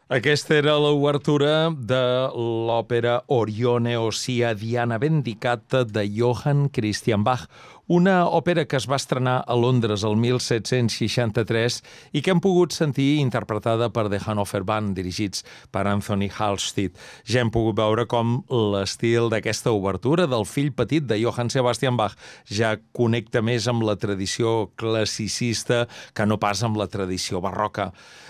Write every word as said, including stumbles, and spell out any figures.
Aquesta era l'obertura de l'òpera Orione o sia Diana Vendicata de Johann Christian Bach, una òpera que es va estrenar a Londres el mil set-cents seixanta-tres i que hem pogut sentir interpretada per The Hannover Band, dirigits per Anthony Halstead. Ja hem pogut veure com l'estil d'aquesta obertura del fill petit de Johann Sebastian Bach ja connecta més amb la tradició classicista que no pas amb la tradició barroca.